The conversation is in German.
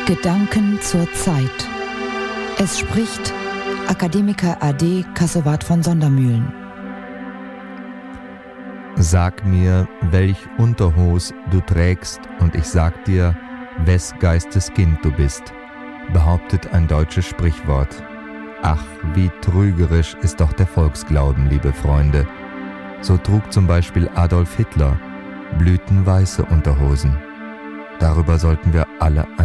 Gedanken zur Zeit. Es spricht Akademiker AD Kassowat von Sondermühlen. Sag mir, welch Unterhos du trägst, und ich sag dir, wes Geistes Kind du bist, behauptet ein deutsches Sprichwort. Ach, wie trügerisch ist doch der Volksglauben, liebe Freunde. So trug zum Beispiel Adolf Hitler blütenweiße Unterhosen. Darüber sollten wir alle